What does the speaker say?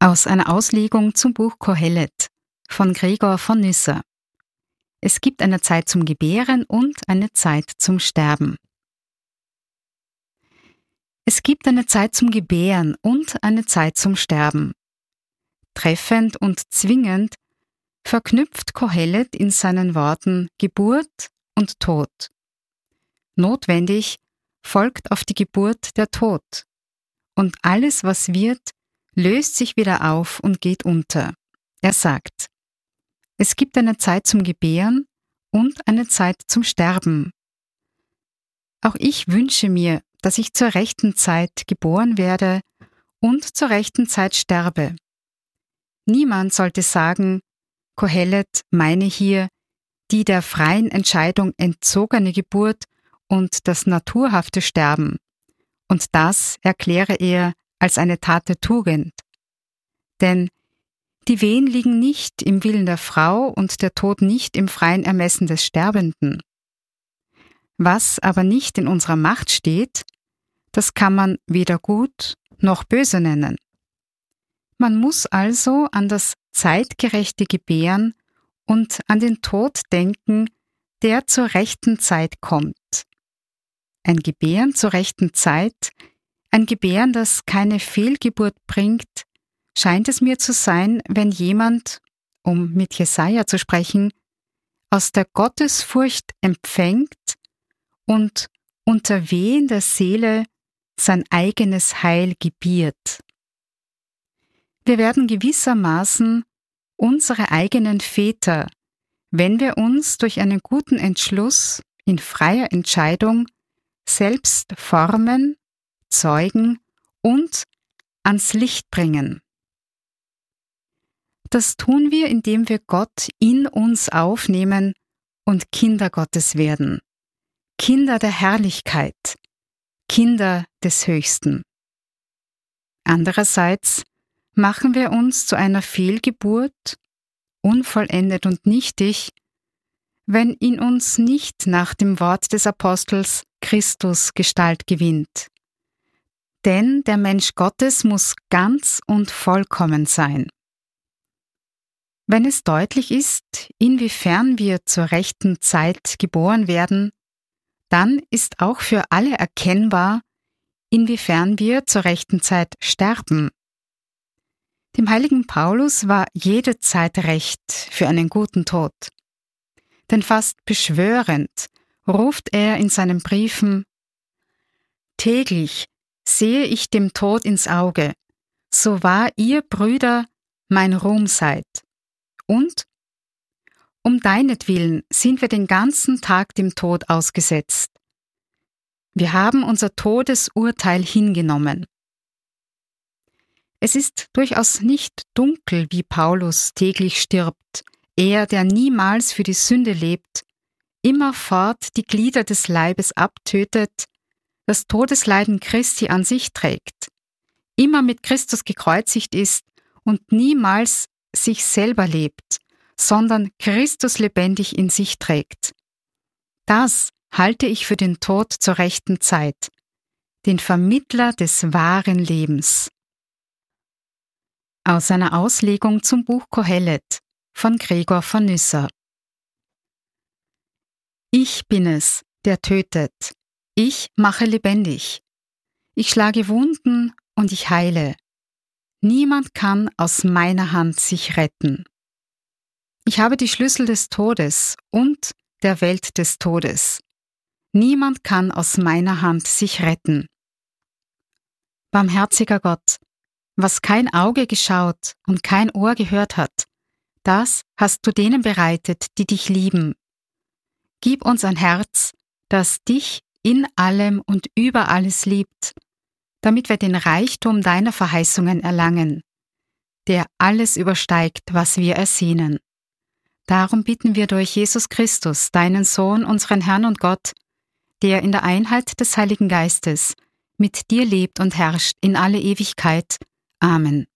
Aus einer Auslegung zum Buch Kohelet von Gregor von Nyssa. Es gibt eine Zeit zum Gebären und eine Zeit zum Sterben. Es gibt eine Zeit zum Gebären und eine Zeit zum Sterben. Treffend und zwingend verknüpft Kohelet in seinen Worten Geburt und Tod. Notwendig folgt auf die Geburt der Tod. Und alles, was wird, löst sich wieder auf und geht unter. Er sagt, es gibt eine Zeit zum Gebären und eine Zeit zum Sterben. Auch ich wünsche mir, dass ich zur rechten Zeit geboren werde und zur rechten Zeit sterbe. Niemand sollte sagen, Kohelet meine hier die der freien Entscheidung entzogene Geburt und das naturhafte Sterben. Und das erkläre er als eine Tat der Tugend. Denn die Wehen liegen nicht im Willen der Frau und der Tod nicht im freien Ermessen des Sterbenden. Was aber nicht in unserer Macht steht, das kann man weder gut noch böse nennen. Man muss also an das zeitgerechte Gebären und an den Tod denken, der zur rechten Zeit kommt. Ein Gebären zur rechten Zeit, ein Gebären, das keine Fehlgeburt bringt, scheint es mir zu sein, wenn jemand, um mit Jesaja zu sprechen, aus der Gottesfurcht empfängt und unter Wehen der Seele sein eigenes Heil gebiert. Wir werden gewissermaßen unsere eigenen Väter, wenn wir uns durch einen guten Entschluss in freier Entscheidung selbst formen, zeugen und ans Licht bringen. Das tun wir, indem wir Gott in uns aufnehmen und Kinder Gottes werden, Kinder der Herrlichkeit, Kinder des Höchsten. Andererseits machen wir uns zu einer Fehlgeburt, unvollendet und nichtig, wenn in uns nicht nach dem Wort des Apostels Christus Gestalt gewinnt. Denn der Mensch Gottes muss ganz und vollkommen sein. Wenn es deutlich ist, inwiefern wir zur rechten Zeit geboren werden, dann ist auch für alle erkennbar, inwiefern wir zur rechten Zeit sterben. Dem heiligen Paulus war jede Zeit recht für einen guten Tod. Denn fast beschwörend ruft er in seinen Briefen: Täglich sehe ich dem Tod ins Auge, so wahr ihr, Brüder, mein Ruhm seid. Und um deinetwillen sind wir den ganzen Tag dem Tod ausgesetzt. Wir haben unser Todesurteil hingenommen. Es ist durchaus nicht dunkel, wie Paulus täglich stirbt, er, der niemals für die Sünde lebt, immerfort die Glieder des Leibes abtötet, das Todesleiden Christi an sich trägt, immer mit Christus gekreuzigt ist und niemals sich selber lebt, sondern Christus lebendig in sich trägt. Das halte ich für den Tod zur rechten Zeit, den Vermittler des wahren Lebens. Aus einer Auslegung zum Buch Kohelet von Gregor von Nyssa. Ich bin es, der tötet. Ich mache lebendig. Ich schlage Wunden und ich heile. Niemand kann aus meiner Hand sich retten. Ich habe die Schlüssel des Todes und der Welt des Todes. Niemand kann aus meiner Hand sich retten. Barmherziger Gott, was kein Auge geschaut und kein Ohr gehört hat, das hast du denen bereitet, die dich lieben. Gib uns ein Herz, das dich in allem und über alles liebt, damit wir den Reichtum deiner Verheißungen erlangen, der alles übersteigt, was wir ersehnen. Darum bitten wir durch Jesus Christus, deinen Sohn, unseren Herrn und Gott, der in der Einheit des Heiligen Geistes mit dir lebt und herrscht in alle Ewigkeit. Amen.